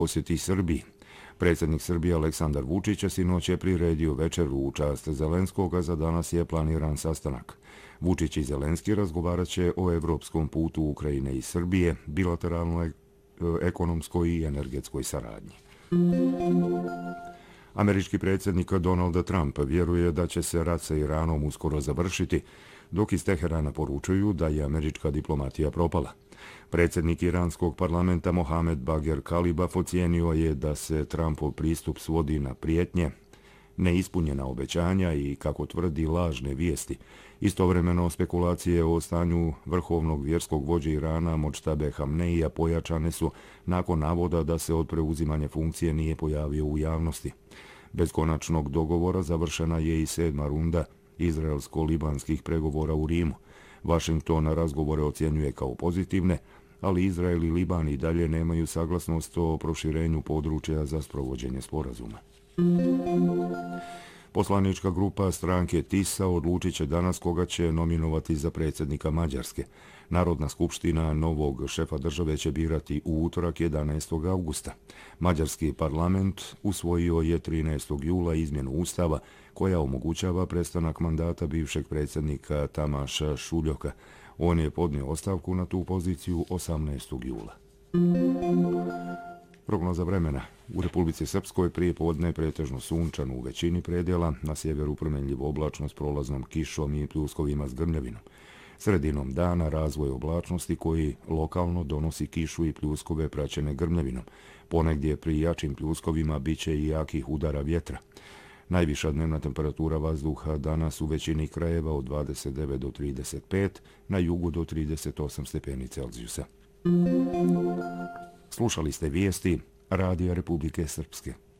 posjeti Srbiji. Predsjednik Srbije Aleksandar Vučić sinoć je priredio večeru u čast Zelenskoga, za danas je planiran sastanak. Vučić i Zelenski razgovarat će o evropskom putu Ukrajine i Srbije, bilateralnoj ekonomskoj i energetskoj saradnji. Američki predsjednik Donald Trump vjeruje da će se rat sa Iranom uskoro završiti, dok iz Teherana poručuju da je američka diplomatija propala. Predsjednik iranskog parlamenta Mohamed Bagher Kalibaf ocijenio je da se Trumpov pristup svodi na prijetnje, neispunjena obećanja i, kako tvrdi, lažne vijesti. Istovremeno, spekulacije o stanju vrhovnog vjerskog vođe Irana Modžtabe Hamneija pojačane su nakon navoda da se od preuzimanja funkcije nije pojavio u javnosti. Bez konačnog dogovora završena je i 7. runda izraelsko-libanskih pregovora u Rimu. Washington razgovore ocjenjuje kao pozitivne, ali Izrael i Liban i dalje nemaju saglasnost o proširenju područja za sprovođenje sporazuma. Poslanička grupa stranke TISA odlučit će danas koga će nominovati za predsjednika Mađarske. Narodna skupština novog šefa države će birati u utorak 11. augusta. Mađarski parlament usvojio je 13. jula izmjenu ustava koja omogućava prestanak mandata bivšeg predsjednika Tamaša Šuljoka. On je podnio ostavku na tu poziciju 18. jula. Prognoza vremena. U Republici Srpskoj prije podne pretežno sunčano u većini predjela, na sjeveru promenljivo oblačno s prolaznom kišom i pljuskovima s grmljavinom. Sredinom dana razvoj oblačnosti koji lokalno donosi kišu i pljuskove praćene grmljavinom. Ponegdje pri jačim pljuskovima biće i jakih udara vjetra. Najviša dnevna temperatura vazduha danas u većini krajeva od 29 do 35, na jugu do 38 stepeni Celzijusa. Slušali ste vijesti Radija Republike Srpske.